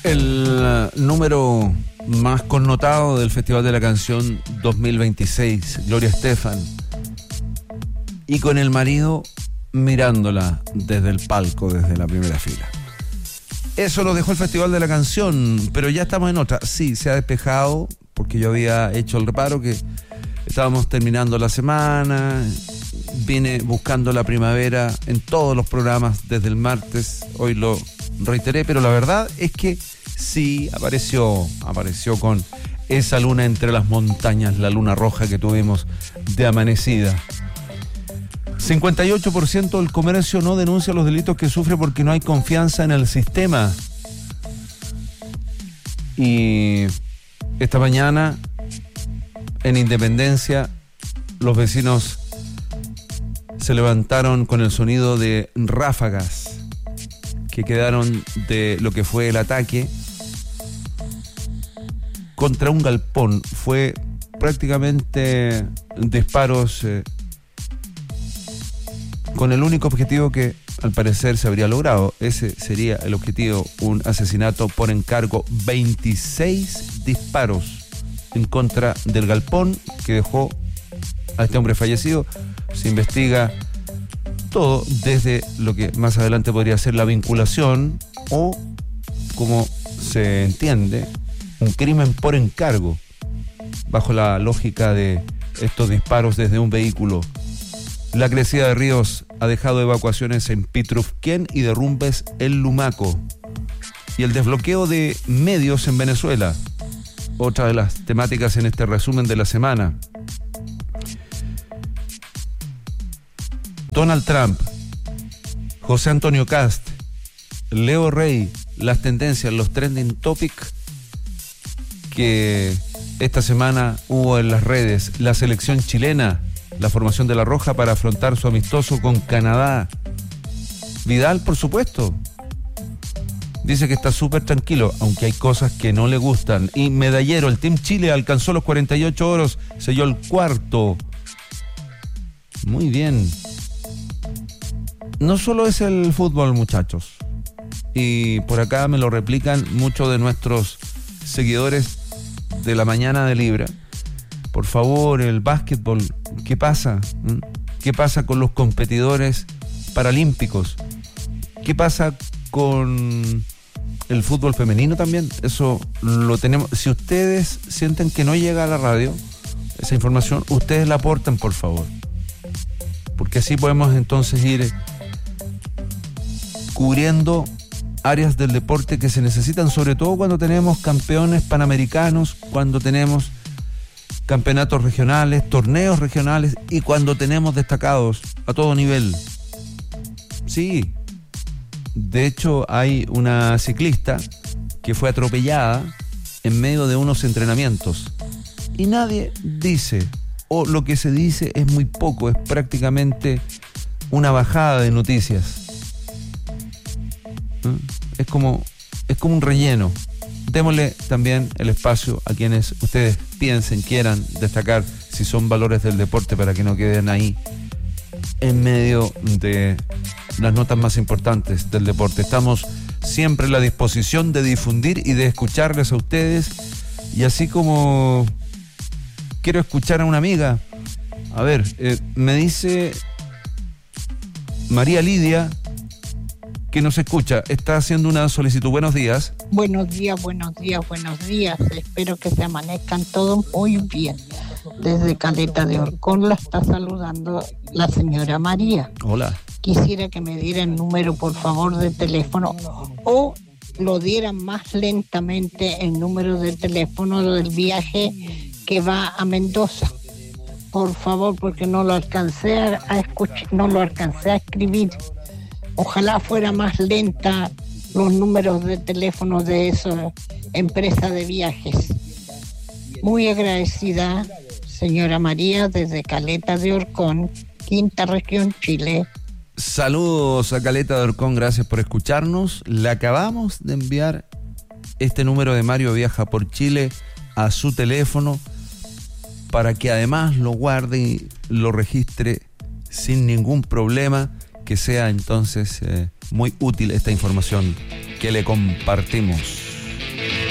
El número más connotado del Festival de la Canción 2026, Gloria Estefan, y con el marido mirándola desde el palco, desde la primera fila. Eso lo dejó el Festival de la Canción, pero ya estamos en otra. Sí, se ha despejado, porque yo había hecho el reparo que estábamos terminando la semana, vine buscando la primavera en todos los programas desde el martes, hoy lo reiteré, pero la verdad es que sí apareció con esa luna entre las montañas, la luna roja que tuvimos de amanecida. 58% del comercio no denuncia los delitos que sufre porque no hay confianza en el sistema. Y esta mañana, en Independencia, los vecinos se levantaron con el sonido de ráfagas que quedaron de lo que fue el ataque contra un galpón. Fue prácticamente disparos con el único objetivo que al parecer se habría logrado. Ese sería el objetivo, un asesinato por encargo. 26 disparos en contra del galpón que dejó a este hombre fallecido. Se investiga todo desde lo que más adelante podría ser la vinculación o, como se entiende, un crimen por encargo, bajo la lógica de estos disparos desde un vehículo. La crecida de ríos ha dejado evacuaciones en Pitrufquén y derrumbes en Lumaco. Y el desbloqueo de medios en Venezuela, otra de las temáticas en este resumen de la semana. Donald Trump, José Antonio Kast, Leo Rey, las tendencias, los trending topics que esta semana hubo en las redes. La selección chilena, la formación de la Roja para afrontar su amistoso con Canadá. Vidal, por supuesto, dice que está súper tranquilo, aunque hay cosas que no le gustan. Y medallero, el Team Chile alcanzó los 48 oros, selló el cuarto. Muy bien. No solo es el fútbol, muchachos. Y por acá me lo replican muchos de nuestros seguidores de la mañana de Libra. Por favor, el básquetbol, ¿qué pasa? ¿Qué pasa con los competidores paralímpicos? ¿Qué pasa con el fútbol femenino también? Eso lo tenemos. Si ustedes sienten que no llega a la radio esa información, ustedes la aportan, por favor. Porque así podemos entonces ir cubriendo áreas del deporte que se necesitan, sobre todo cuando tenemos campeones panamericanos, cuando tenemos campeonatos regionales, torneos regionales y cuando tenemos destacados a todo nivel. Sí, de hecho hay una ciclista que fue atropellada en medio de unos entrenamientos y nadie dice, o lo que se dice es muy poco, es prácticamente una bajada de noticias. Es como un relleno. Démosle también el espacio a quienes ustedes piensen, quieran destacar, si son valores del deporte, para que no queden ahí en medio de las notas más importantes del deporte. Estamos siempre en la disposición de difundir y de escucharles a ustedes. Y así como quiero escuchar a una amiga, a ver, me dice María Lidia, que nos escucha, está haciendo una solicitud. Buenos días. Buenos días, buenos días, buenos días. Espero que se amanezcan todos muy bien. Desde Caleta de Orcón la está saludando la señora María. Hola. Quisiera que me diera el número, por favor, de teléfono, o lo dieran más lentamente, el número de teléfono del viaje que va a Mendoza. Por favor, porque no lo alcancé a escuchar, no lo alcancé a escribir. Ojalá fuera más lenta los números de teléfono de esa empresa de viajes. Muy agradecida, señora María, desde Caleta de Orcón, Quinta Región, Chile. Saludos a Caleta de Orcón, gracias por escucharnos. Le acabamos de enviar este número de Mario Viaja por Chile a su teléfono para que además lo guarde y lo registre sin ningún problema, que sea entonces muy útil esta información que le compartimos.